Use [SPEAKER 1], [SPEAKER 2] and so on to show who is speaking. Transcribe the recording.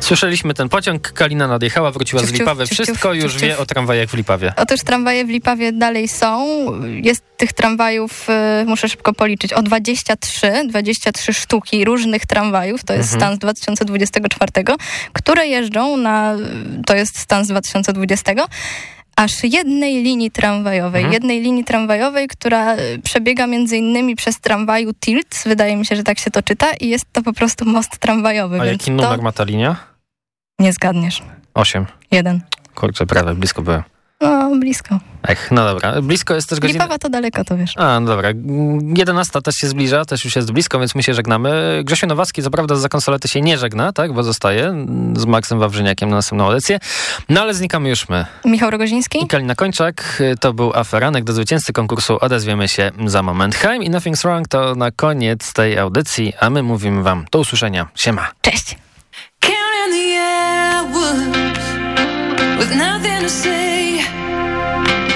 [SPEAKER 1] Słyszeliśmy ten pociąg, Kalina nadjechała, wróciła z Lipawy. Wszystko już wie o tramwajach w Lipawie.
[SPEAKER 2] Otóż tramwaje w Lipawie dalej są. Jest tych tramwajów, muszę szybko policzyć, o 23 sztuki różnych tramwajów, to jest stan z 2024, które jeżdżą to jest stan z 2020, aż jednej linii tramwajowej, która przebiega między innymi przez tramwaju Tilts, wydaje mi się, że tak się to czyta i jest to po prostu most tramwajowy.
[SPEAKER 1] A jaki numer ma ta linia?
[SPEAKER 2] Nie zgadniesz.
[SPEAKER 1] 8.
[SPEAKER 2] 1.
[SPEAKER 1] Kurczę, prawie, blisko byłem.
[SPEAKER 2] No, blisko.
[SPEAKER 1] No dobra. Blisko jest też godzina...
[SPEAKER 2] Lipawa to daleko, to wiesz.
[SPEAKER 1] No dobra. 11 też się zbliża, też już jest blisko, więc my się żegnamy. Grzesiu Nowacki, co prawda za konsolety się nie żegna, tak? Bo zostaje z Maxem Wawrzyniakiem na następną audycję. No ale znikamy już my.
[SPEAKER 2] Michał Rogoziński.
[SPEAKER 1] I Kalina Kończak. To był Aferanek. Do zwycięzcy konkursu odezwiemy się za moment. Haim i Nothing's Wrong to na koniec tej audycji, a my mówimy wam do usłyszenia. Siema.
[SPEAKER 2] Cześć.
[SPEAKER 3] With nothing to say